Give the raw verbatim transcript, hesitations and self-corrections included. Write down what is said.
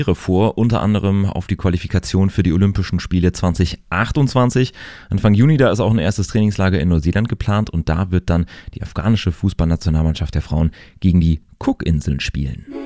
vor, unter anderem auf die Qualifikation für die Olympischen Spiele zwanzig achtundzwanzig. Anfang Juni, da ist auch ein erstes Trainingslager in Neuseeland geplant und da wird dann die afghanische Fußballnationalmannschaft der Frauen gegen die Cookinseln spielen.